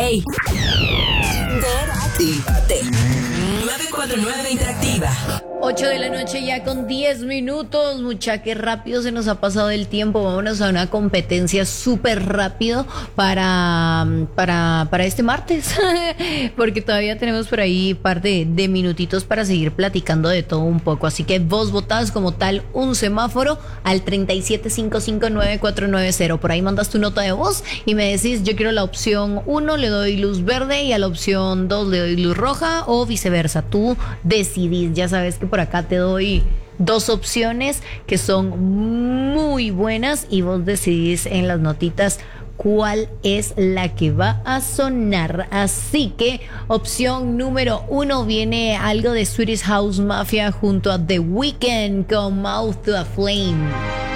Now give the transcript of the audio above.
Ey, interactívate. 949 Interactiva. 8 de la noche ya con 10 minutos. Mucha, qué rápido se nos ha pasado el tiempo. Vámonos a una competencia súper rápido para este martes. Porque todavía tenemos por ahí un par de minutitos para seguir platicando de todo un poco. Así que vos votás como tal un semáforo al 37559490. Por ahí mandas tu nota de voz y me decís, yo quiero la opción 1, le doy luz verde, y a la opción 2 le doy luz roja, o viceversa. Tú decidís. Ya sabes que por acá te doy dos opciones que son muy buenas y vos decidís en las notitas cuál es la que va a sonar. Así que opción número 1 viene algo de Swedish House Mafia junto a The Weeknd con Mouth to a Flame.